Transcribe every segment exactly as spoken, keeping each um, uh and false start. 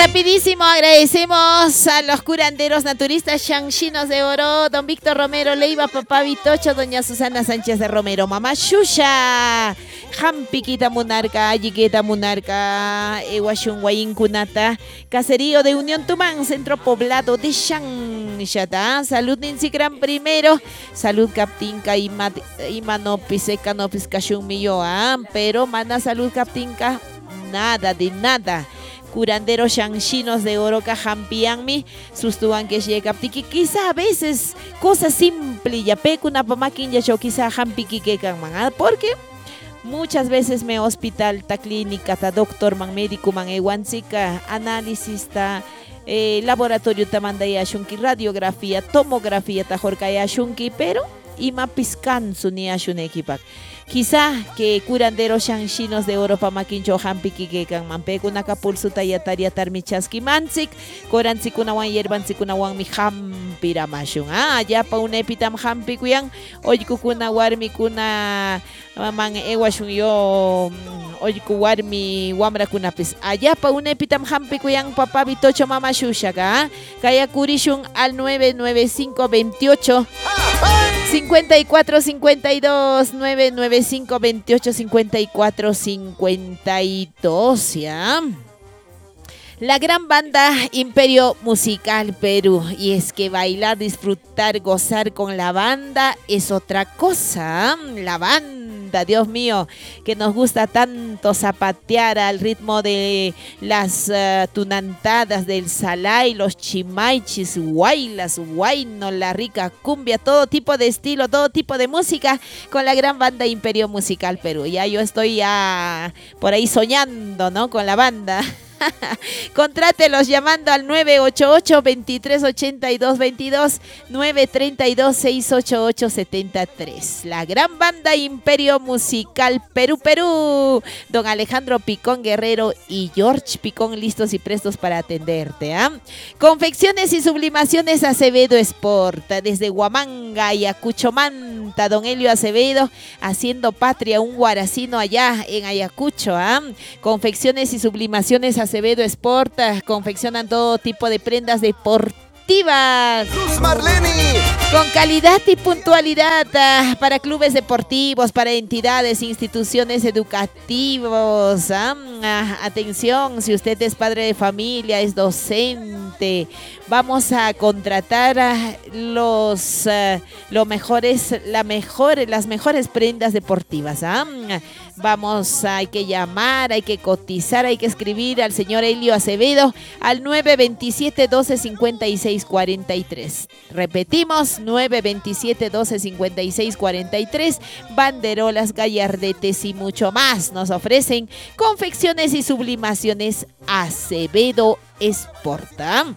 Rapidísimo, agradecemos a los curanderos naturistas Shangshinos de Oro, don Víctor Romero Leiva, papá Vitocho, doña Susana Sánchez de Romero, mamá Shusha, Jampiquita Munarca, Yiqueta Munarca, Ewashun Kunata, Caserío de Unión Tumán, Centro Poblado de Shangshata, Salud Ninsi Gran Primero, Salud Captinca y Manopis, Ecanopis Cachun Milloa, pero Mana Salud Captinca, nada de nada. Curanderos Shangshinos de Oro Jampianmi, sustuan que llega que quizá a veces cosa simple ya pecuna pamaquin ya yo quizá jampiqui que man, porque muchas veces me hospital ta clínica ta doctor man médico man ewanzika análisis ta eh, laboratorio ta manda ya shunki radiografía tomografía ta jorka ya shunki pero ima piscan su ni ashunekipak. Quizá que curanderos Shangshinos de Oro pamaquincho jampiqui que can mampeco una capulsu tayataria tarmichaski mansik, corancikunawan yerbancikunawan mi jampiramashun. Ah, ya pa un epitam jampikuyan, oykukuna warmikuna man ewashun yo oykuwarmi wamrakunapis. Allá pa un epitam jampikuyan papá Vitocho mama Shushaka, kaya kurishun al nueve nueve cinco veintiocho cincuenta y cuatro cincuenta y dos nueve nueve cinco veintiocho cincuenta y cuatro cincuenta y dos, ¿ya? La gran banda Imperio Musical Perú. Y es que bailar, disfrutar, gozar con la banda es otra cosa. La banda, Dios mío, que nos gusta tanto zapatear al ritmo de las uh, tunantadas del salay, los chimaichis, guaylas, guayno, la rica cumbia, todo tipo de estilo, todo tipo de música con la gran banda Imperio Musical Perú. Ya yo estoy ya por ahí soñando, ¿no? Con la banda. Contrátelos llamando al nueve ocho ocho, veintitrés ochenta y dos veintidós, nueve treinta y dos, seiscientos ochenta y ocho setenta y tres. La gran banda Imperio Musical Perú, Perú. Don Alejandro Picón Guerrero y George Picón listos y prestos para atenderte. ¿eh? Confecciones y sublimaciones Acevedo Sport. Desde Huamanga y Acuchomanta, don Helio Acevedo haciendo patria, un guaracino allá en Ayacucho. ¿eh? Confecciones y sublimaciones Acevedo Sport, confeccionan todo tipo de prendas deportivas. Luz Marleni. Con calidad y puntualidad uh, para clubes deportivos, para entidades, instituciones educativos. ¿ah? Uh, atención, si usted es padre de familia, es docente, vamos a contratar a los uh, lo mejores, la mejor, las mejores prendas deportivas. ¿ah? Vamos, hay que llamar, hay que cotizar, hay que escribir al señor Helio Acevedo al nueve veintisiete, doce cincuenta y seis cuarenta y tres. Repetimos, nueve veintisiete, doce cincuenta y seis cuarenta y tres. Banderolas, gallardetes y mucho más nos ofrecen confecciones y sublimaciones Acevedo Sporta.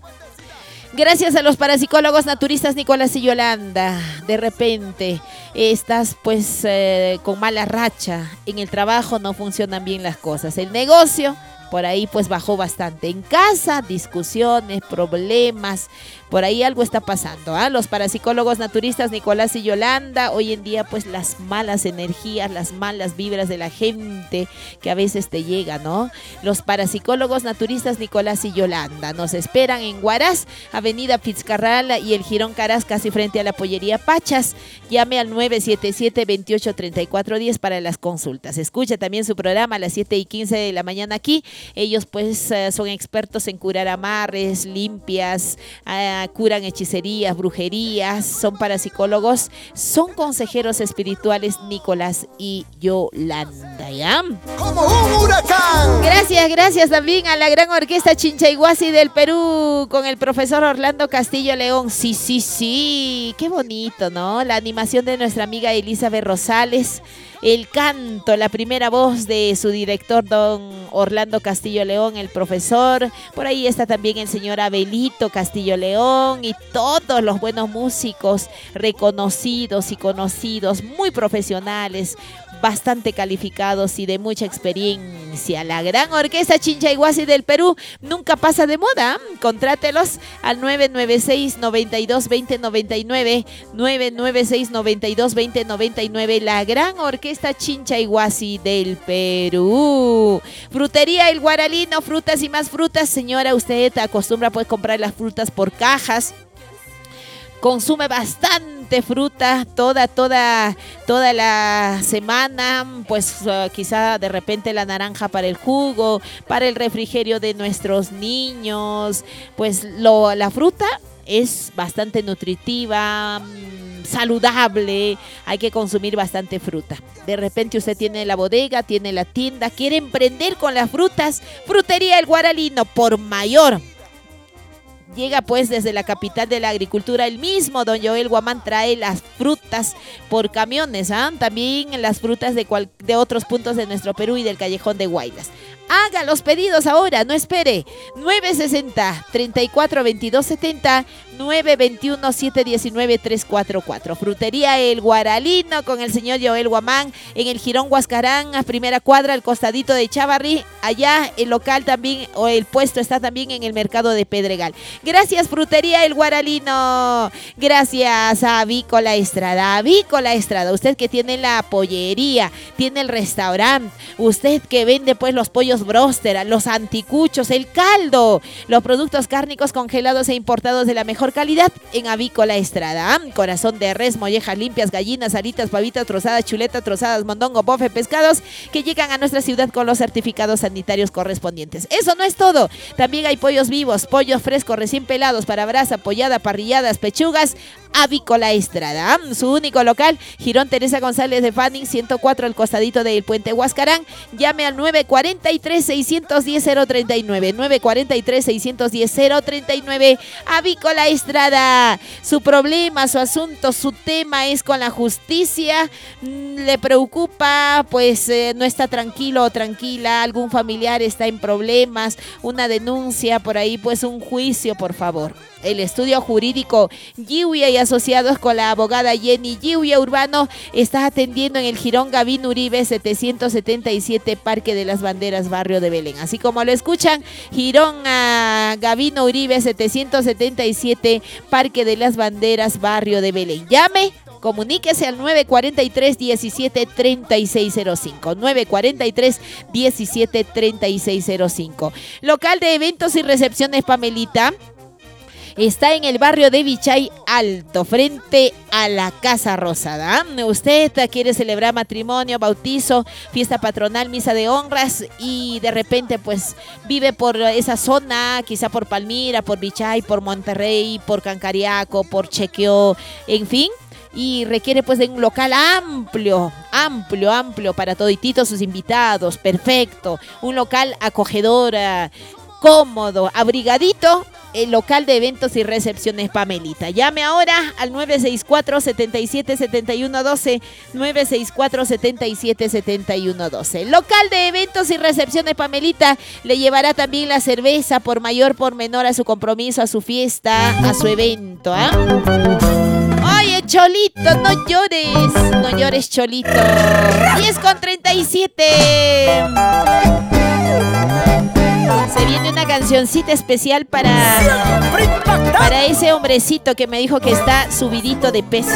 Gracias a los parapsicólogos naturistas Nicolás y Yolanda. De repente estás pues eh, con mala racha. En el trabajo no funcionan bien las cosas. El negocio por ahí pues bajó bastante. En casa, discusiones, problemas. Por ahí algo está pasando. ¿eh? Los parapsicólogos naturistas Nicolás y Yolanda. Hoy en día pues las malas energías, las malas vibras de la gente que a veces te llega, ¿no? Los parapsicólogos naturistas Nicolás y Yolanda nos esperan en Huaraz, Avenida Fitzcarral y el Jirón Caraz, casi frente a la pollería Pachas. Llame al nueve siete siete, veintiocho treinta y cuatro diez para las consultas. Escucha también su programa a las siete y quince de la mañana aquí. Ellos pues son expertos en curar amarres, limpias, uh, curan hechicerías, brujerías, son parapsicólogos, son consejeros espirituales Nicolás y Yolanda, ¿ya? Como un huracán. Gracias, gracias también a la gran orquesta Chinchayhuasi del Perú con el profesor Orlando Castillo León. Sí, sí, sí, qué bonito, ¿no? La animación de nuestra amiga Elizabeth Rosales. El canto, la primera voz de su director, don Orlando Castillo León, el profesor. Por ahí está también el señor Abelito Castillo León y todos los buenos músicos reconocidos y conocidos, muy profesionales. bastante calificados y de mucha experiencia. La gran orquesta Chinchayhuasi del Perú nunca pasa de moda. Contrátelos al nueve nueve seis, noventa y dos, veinte, noventa y nueve, nueve nueve seis, noventa y dos, veinte, noventa y nueve. La gran orquesta Chinchayhuasi del Perú. Frutería El Guaralino, frutas y más frutas. Señora, usted acostumbra pues comprar las frutas por cajas. Consume bastante fruta toda, toda, toda la semana, pues uh, quizá de repente la naranja para el jugo, para el refrigerio de nuestros niños. Pues lo, la fruta es bastante nutritiva, saludable, hay que consumir bastante fruta. De repente usted tiene la bodega, tiene la tienda, quiere emprender con las frutas. Frutería El Guaralino, por mayor. Llega pues desde la capital de la agricultura, el mismo don Joel Guamán trae las frutas por camiones, ¿ah? También las frutas de, cual, de otros puntos de nuestro Perú y del Callejón de Huaylas. Haga los pedidos ahora, no espere. nueve sesenta, treinta y cuatro, veintidós setenta, nueve veintiuno, setecientos diecinueve, trescientos cuarenta y cuatro. Frutería El Guaralino con el señor Joel Guamán en el Jirón Huascarán, a primera cuadra, al costadito de Chavarri. Allá el local también, o el puesto está también en el mercado de Pedregal. Gracias, Frutería El Guaralino. Gracias a Avícola Estrada. Avícola Estrada, usted que tiene la pollería, tiene el restaurante, usted que vende pues los pollos bróster, los anticuchos, el caldo, los productos cárnicos congelados e importados de la mejor calidad en Avícola Estrada. Corazón de res, mollejas limpias, gallinas, alitas, pavitas trozadas, chuletas trozadas, mondongo, bofe, pescados que llegan a nuestra ciudad con los certificados sanitarios correspondientes. Eso no es todo. También hay pollos vivos, pollos frescos recién pelados para brasa, pollada, parrilladas, pechugas. Avícola Estrada, su único local, Jirón Teresa González de Fanning, ciento cuatro, al costadito del puente Huascarán. Llame al nueve cuatro tres, seis uno cero, cero tres nueve, nueve cuatro tres, seis uno cero, cero tres nueve. Avícola Estrada, su problema, su asunto, su tema es con la justicia, le preocupa, pues eh, no está tranquilo o tranquila, algún familiar está en problemas, una denuncia por ahí, pues un juicio, por favor. El estudio jurídico Giuya y asociados con la abogada Jenny Giuya Urbano está atendiendo en el Jirón Gavino Uribe setecientos setenta y siete, Parque de las Banderas, barrio de Belén. Así como lo escuchan, Jirón uh, Gavino Uribe setecientos setenta y siete, Parque de las Banderas, barrio de Belén. Llame. Comuníquese al nueve cuatro tres, diecisiete, treinta y seis cero cinco. nueve cuatro tres, diecisiete, treinta y seis cero cinco. Local de eventos y recepciones Pamelita. Está en el barrio de Vichay Alto, frente a la Casa Rosada. Usted quiere celebrar matrimonio, bautizo, fiesta patronal, misa de honras y de repente pues vive por esa zona, quizá por Palmira, por Vichay, por Monterrey, por Cancariaco, por Chequeo, en fin. Y requiere pues de un local amplio, amplio, amplio para todititos sus invitados, perfecto. Un local acogedor, cómodo, abrigadito. El local de eventos y recepciones Pamelita. Llame ahora al nueve seis cuatro, siete siete, siete uno uno dos, nueve seis cuatro, siete siete, siete uno uno dos. El local de eventos y recepciones Pamelita le llevará también la cerveza por mayor, por menor, a su compromiso, a su fiesta, a su evento. ¿eh? Oye, Cholito, no llores, no llores, Cholito. diez con treinta y siete. Se viene una cancioncita especial para, para ese hombrecito que me dijo que está subidito de peso.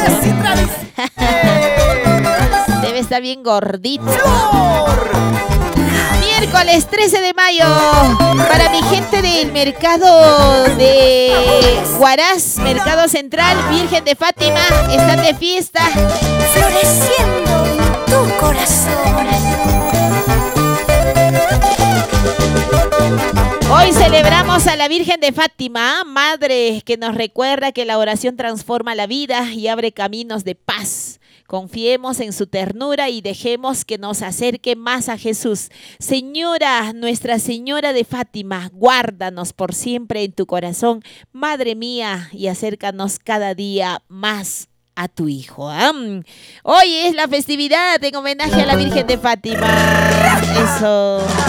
Debe estar bien gordito. Miércoles trece de mayo, para mi gente del mercado de Huaraz, Mercado Central, Virgen de Fátima, están de fiesta. Floreciendo en tu corazón. Hoy celebramos a la Virgen de Fátima, Madre que nos recuerda que la oración transforma la vida y abre caminos de paz. Confiemos en su ternura y dejemos que nos acerque más a Jesús. Señora, Nuestra Señora de Fátima, guárdanos por siempre en tu corazón, Madre mía, y acércanos cada día más a tu Hijo. ¿eh? Hoy es la festividad en homenaje a la Virgen de Fátima. Eso.